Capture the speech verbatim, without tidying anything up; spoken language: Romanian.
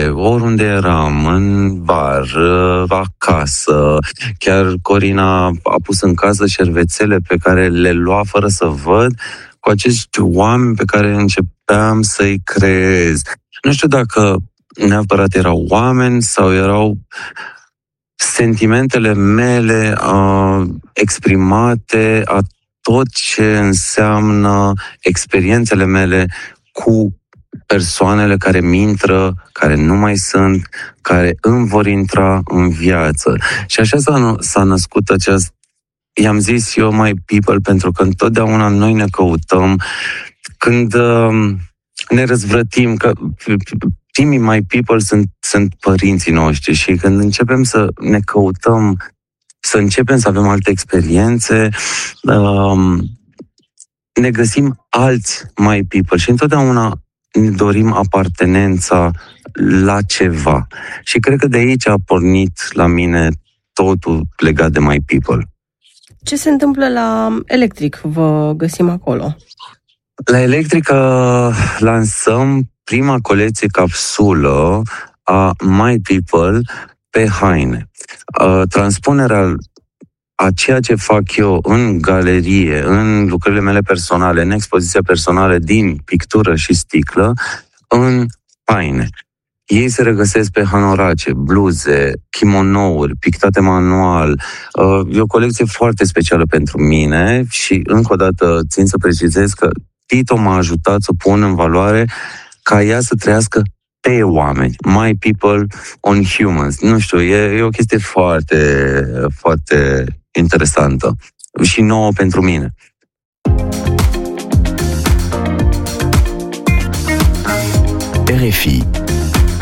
oriunde eram, în bar, acasă. Chiar Corina a pus în casă șervețele pe care le lua fără să văd, cu acești oameni pe care începeam să-i creez. Nu știu dacă neapărat erau oameni sau erau sentimentele mele uh, exprimate a tot ce înseamnă experiențele mele cu persoanele care mi intră, care nu mai sunt, care îmi vor intra în viață. Și așa s-a, s-a născut aceast... I-am zis eu My People, pentru că întotdeauna noi ne căutăm când uh, ne răzvrătim, că primii My People sunt, sunt părinții noștri și când începem să ne căutăm, să începem să avem alte experiențe, uh, ne găsim alți My People și întotdeauna ne dorim apartenența la ceva. Și cred că de aici a pornit la mine totul legat de My People. Ce se întâmplă la Electric? Vă găsim acolo? La Electric lansăm prima colecție capsulă a My People pe haine. Transpunerea a ceea ce fac eu în galerie, în lucrările mele personale, în expoziția personală din pictură și sticlă, în haine. Ei se regăsesc pe hanorace, bluze, kimonouri, pictate manual. E o colecție foarte specială pentru mine și, încă o dată, țin să precizez că Tito m-a ajutat să pun în valoare ca ea să trăiască pe oameni. My People on Humans. Nu știu, e, e o chestie foarte, foarte interesantă și nouă pentru mine. R F I